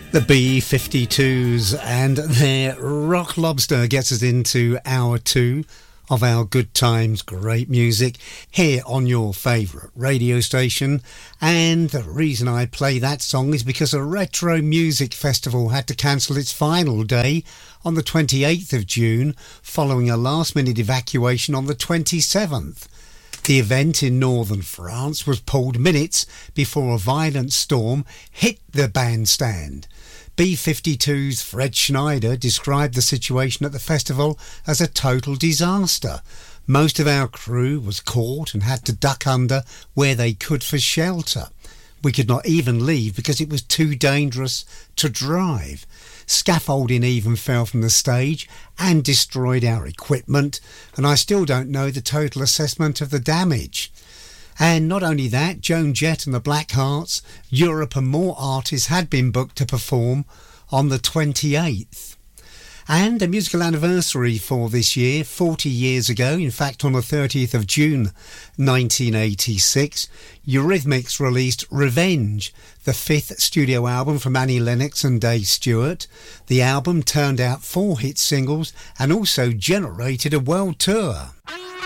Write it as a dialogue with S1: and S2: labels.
S1: The B-52s and their Rock Lobster gets us into hour two of our Good Times, Great Music here on your favourite radio station. And the reason I play that song is because a Retro Music Festival had to cancel its final day on the 28th of June following a last-minute evacuation on the 27th. The event in northern France was pulled minutes before a violent storm hit the bandstand. B-52's Fred Schneider described the situation at the festival as a total disaster. Most of our crew was caught and had to duck under where they could for shelter. We could not even leave because it was too dangerous to drive. Scaffolding even fell from the stage and destroyed our equipment, and I still don't know the total assessment of the damage. And not only that, Joan Jett and the Blackhearts, Europe and more artists had been booked to perform on the 28th. And a musical anniversary for this year, 40 years ago, in fact on the 30th of June 1986, Eurythmics released Revenge, the fifth studio album from Annie Lennox and Dave Stewart. The album turned out 4 hit singles and also generated a world tour.